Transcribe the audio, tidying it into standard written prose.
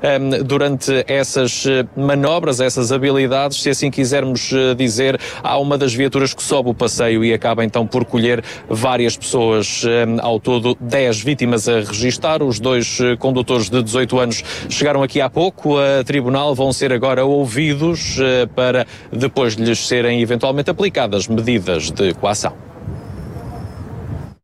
durante essas manobras, essas habilidades, se assim quisermos dizer. Há uma das viaturas que sobe o passeio e acaba então por colher várias pessoas. Ao todo 10 vítimas a registar. Os 2 condutores de 18 anos chegaram aqui há pouco a tribunal, vão ser agora ouvidos para depois lhes serem eventualmente aplicadas medidas de coação.